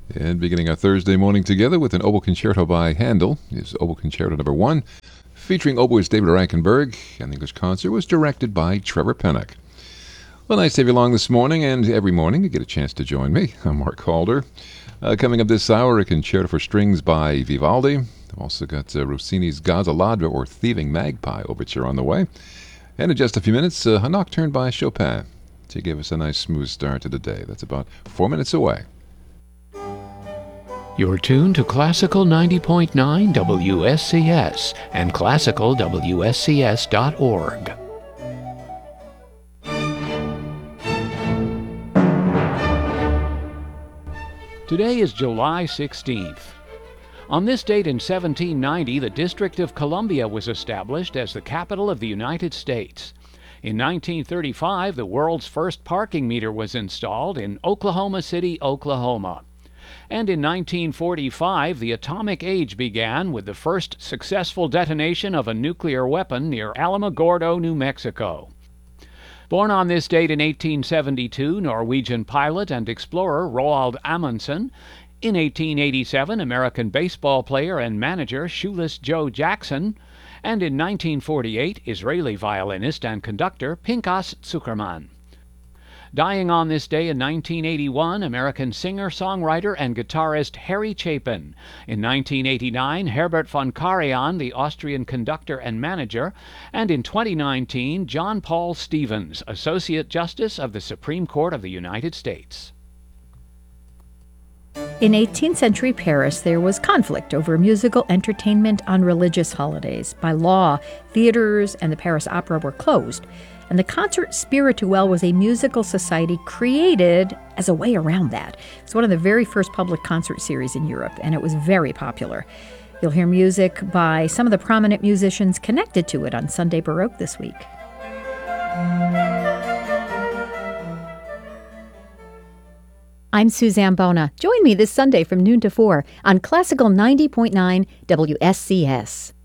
And beginning our Thursday morning together with an oboe concerto by Handel is Oboe Concerto No. 1, featuring oboist David Reichenberg, and the English concert was directed by Trevor Pennock. Well, nice to have you along this morning, and every morning you get a chance to join me. I'm Mark Calder. Coming up this hour, a concerto for strings by Vivaldi. I've also got Rossini's Gazzaladra, or Thieving Magpie, overture on the way. And in just a few minutes, a nocturne by Chopin to give us a nice smooth start to the day. That's about 4 minutes away. You're tuned to Classical 90.9 WSCS and classicalwscs.org. Today is July 16th. On this date in 1790, the District of Columbia was established as the capital of the United States. In 1935, the world's first parking meter was installed in Oklahoma City, Oklahoma. And in 1945, the atomic age began with the first successful detonation of a nuclear weapon near Alamogordo, New Mexico. Born on this date in 1872, Norwegian pilot and explorer Roald Amundsen. In 1887, American baseball player and manager Shoeless Joe Jackson. And in 1948, Israeli violinist and conductor Pinchas Zukerman. Dying on this day in 1981, American singer, songwriter, and guitarist Harry Chapin. In 1989, Herbert von Karajan, the Austrian conductor and manager. And in 2019, John Paul Stevens, Associate Justice of the Supreme Court of the United States. In 18th century Paris, there was conflict over musical entertainment on religious holidays. By law, theaters and the Paris Opera were closed, and the Concert Spirituel was a musical society created as a way around that. It's one of the very first public concert series in Europe, and it was very popular. You'll hear music by some of the prominent musicians connected to it on Sunday Baroque this week. I'm Suzanne Bona. Join me this Sunday from noon to 4 on Classical 90.9 WSCS.